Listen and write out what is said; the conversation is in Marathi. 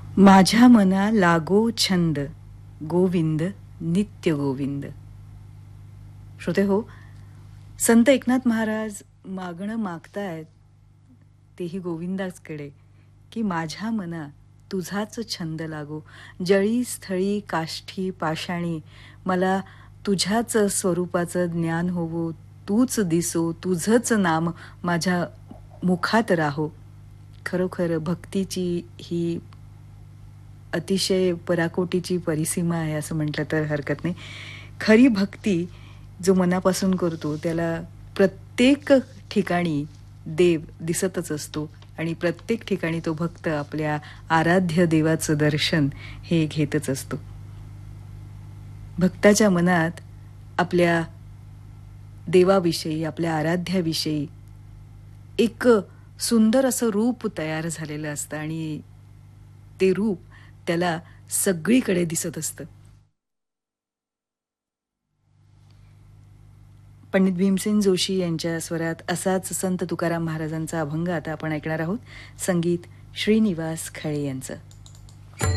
माझ्या मना लागो छंद, गोविंद नित्य गोविंद. श्रोते हो, संत एकनाथ महाराज मागणं मागतायत तेही गोविंदाचकडे, की माझ्या मना तुझाच छंद लागो. जळी स्थळी काष्ठी पाषाणी मला तुझ्याच स्वरूपाचं ज्ञान होवो. तूच दिसो, तुझंच नाम माझ्या मुखात राहो. खरोखर भक्तीची ही अतिशय पराकोटीची परिसीमा आहे असं म्हटलं तर हरकत नाही. खरी भक्ती जो मनापासून करतो त्याला प्रत्येक ठिकाणी देव दिसतच असतो आणि प्रत्येक ठिकाणी तो भक्त आपल्या आराध्य देवाचं दर्शन हे घेतच असतो. भक्ताच्या मनात आपल्या देवाविषयी, आपल्या आराध्याविषयी एक सुंदर असं रूप तयार झालेलं असतं आणि ते रूप त्याला सगळीकडे दिसत असतं. पंडित भीमसेन जोशी यांच्या स्वरात असाच संत तुकाराम महाराजांचा अभंग आता आपण ऐकणार आहोत. संगीत श्रीनिवास खळे यांचं.